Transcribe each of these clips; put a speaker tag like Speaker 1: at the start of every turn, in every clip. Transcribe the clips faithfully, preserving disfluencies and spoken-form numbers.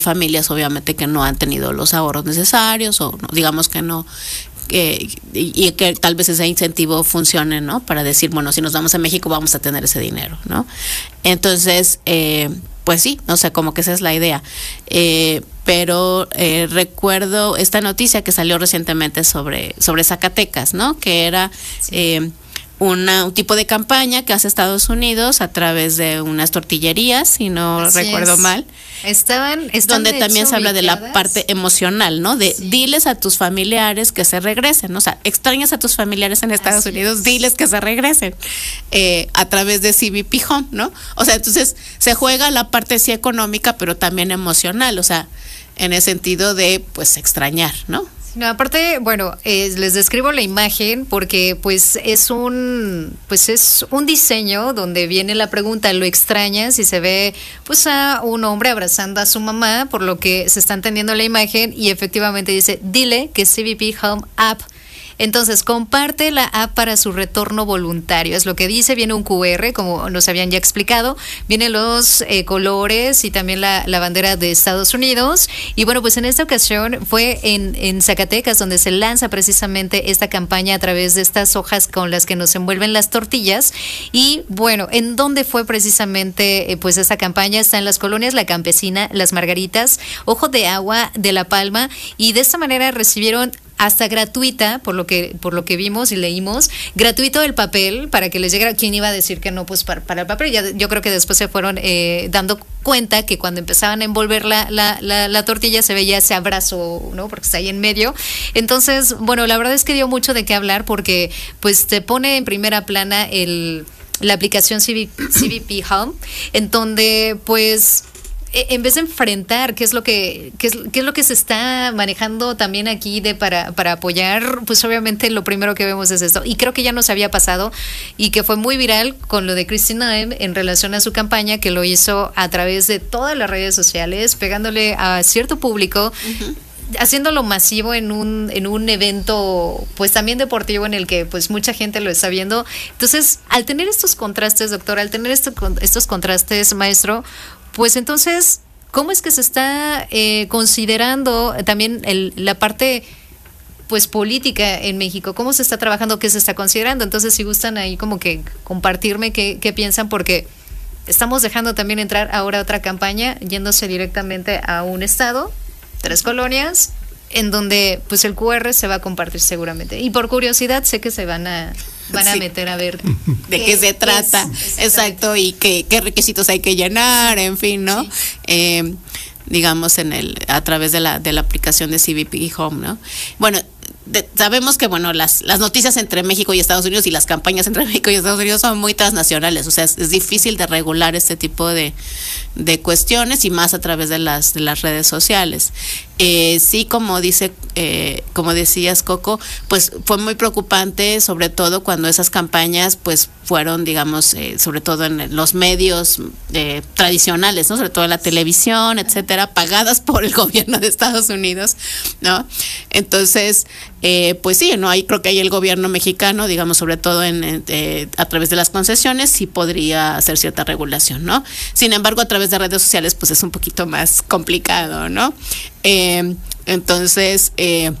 Speaker 1: familias obviamente que no han tenido los ahorros necesarios o no, digamos que no, que, y, y que tal vez ese incentivo funcione, ¿no? Para decir, bueno, si nos vamos a México vamos a tener ese dinero, ¿no? Entonces, eh, pues sí, o sea, como que esa es la idea. Eh, pero eh, recuerdo esta noticia que salió recientemente sobre, sobre Zacatecas, ¿no? Que era... Sí. Eh, Una, un tipo de campaña que hace Estados Unidos a través de unas tortillerías, si no Así recuerdo es. mal.
Speaker 2: Estaban, están
Speaker 1: donde también se habla de la parte emocional, ¿no? De sí. diles a tus familiares que se regresen, ¿no? O sea, extrañas a tus familiares en Estados Así Unidos, es. diles que se regresen eh, a través de C B P Home, ¿no? O sea, entonces se juega la parte sí económica, pero también emocional, o sea, en el sentido de, pues, extrañar, ¿no?
Speaker 2: No, aparte, bueno, eh, les describo la imagen porque pues es un pues es un diseño donde viene la pregunta, ¿lo extrañas? Y se ve pues a un hombre abrazando a su mamá, por lo que se está entendiendo la imagen y efectivamente dice, dile que C B P Home App. Entonces, comparte la app para su retorno voluntario. Es lo que dice, viene un Q R, como nos habían ya explicado, vienen los eh, colores y también la, la bandera de Estados Unidos. Y bueno, pues en esta ocasión fue en, en Zacatecas donde se lanza precisamente esta campaña a través de estas hojas con las que nos envuelven las tortillas. Y bueno, ¿en dónde fue precisamente eh, pues esta campaña? Está en las colonias La Campesina, Las Margaritas, Ojo de Agua, de La Palma, y de esta manera recibieron hasta gratuita, por lo que por lo que vimos y leímos, gratuito el papel para que les llegara. ¿Quién iba a decir que no? Pues para, para el papel. Ya, yo creo que después se fueron eh, dando cuenta que cuando empezaban a envolver la, la, la, la tortilla se veía ese abrazo, ¿no? Porque está ahí en medio. Entonces, bueno, la verdad es que dio mucho de qué hablar porque pues te pone en primera plana el la aplicación C B P Home, en donde pues en vez de enfrentar qué es lo que qué es, qué es lo que se está manejando también aquí de para para apoyar, pues obviamente lo primero que vemos es esto, y creo que ya nos había pasado y que fue muy viral con lo de Christine Noem en relación a su campaña, que lo hizo a través de todas las redes sociales, pegándole a cierto público, uh-huh, haciéndolo masivo en un en un evento pues también deportivo en el que pues mucha gente lo está viendo. Entonces, al tener estos contrastes, doctor, al tener esto, estos contrastes, maestro, pues entonces, ¿cómo es que se está eh, considerando también el, la parte pues política en México? ¿Cómo se está trabajando? ¿Qué se está considerando? Entonces, si gustan ahí como que compartirme qué, qué piensan, porque estamos dejando también entrar ahora otra campaña, yéndose directamente a un estado, tres colonias, en donde pues el Q R se va a compartir seguramente. Y por curiosidad sé que se van a van a sí. meter a ver
Speaker 1: de qué, qué se trata, es, exacto, y qué, qué requisitos hay que llenar, en fin, ¿no? Sí. Eh, digamos en el a través de la de la aplicación de C B P Home, ¿no? Bueno, de, sabemos que bueno las las noticias entre México y Estados Unidos y las campañas entre México y Estados Unidos son muy transnacionales, o sea, es, es difícil de regular este tipo de de cuestiones y más a través de las de las redes sociales. Eh, sí, como dice, eh, como decías, Coco, pues fue muy preocupante, sobre todo cuando esas campañas, pues fueron, digamos, eh, sobre todo en los medios eh, tradicionales, ¿no? Sobre todo en la televisión, etcétera, pagadas por el gobierno de Estados Unidos, ¿no? Entonces, eh, pues sí, no, ahí creo que ahí el gobierno mexicano, digamos, sobre todo en, en eh, a través de las concesiones, sí podría hacer cierta regulación, ¿no? Sin embargo, a través de redes sociales, pues es un poquito más complicado, ¿no? Eh, entonces, eh,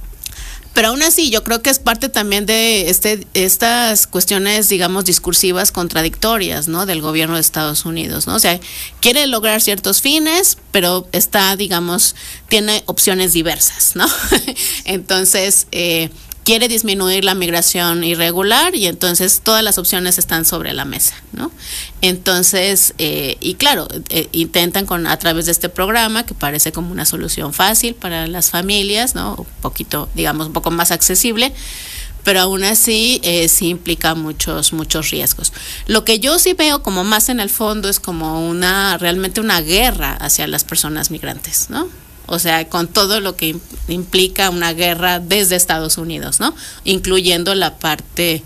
Speaker 1: pero aún así yo creo que es parte también de este estas cuestiones, digamos, discursivas contradictorias, ¿no? Del gobierno de Estados Unidos, ¿no? O sea, quiere lograr ciertos fines, pero está, digamos, tiene opciones diversas, ¿no? Entonces, eh, quiere disminuir la migración irregular y entonces todas las opciones están sobre la mesa, ¿no? Entonces, eh, y claro, eh, intentan con a través de este programa que parece como una solución fácil para las familias, ¿no? Un poquito, digamos, un poco más accesible, pero aún así eh, sí implica muchos, muchos riesgos. Lo que yo sí veo como más en el fondo es como una, realmente una guerra hacia las personas migrantes, ¿no? O sea, con todo lo que implica una guerra desde Estados Unidos, ¿no? Incluyendo la parte,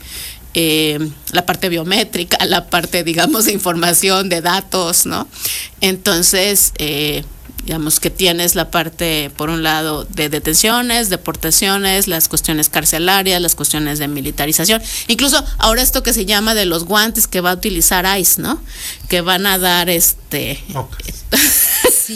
Speaker 1: eh, la parte biométrica, la parte, digamos, de información, de datos, ¿no? Entonces, eh, digamos que tienes la parte, por un lado, de detenciones, deportaciones, las cuestiones carcelarias, las cuestiones de militarización. Incluso ahora esto que se llama de los guantes que va a utilizar ICE, ¿no? Que van a dar este... Okay.